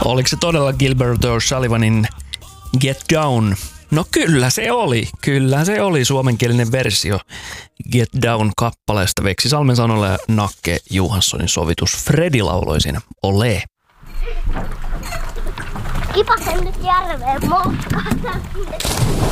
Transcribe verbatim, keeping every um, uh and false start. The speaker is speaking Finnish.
Oliko se todella Gilbert O'Sullivanin Get Down? No kyllä se oli. Kyllä se oli suomenkielinen versio Get Down-kappaleesta. Veksi Salmen sanoilla ja Nakke Johanssonin sovitus. Fredi lauloi siinä. Ole. Kipasen nyt järveen moukkaan.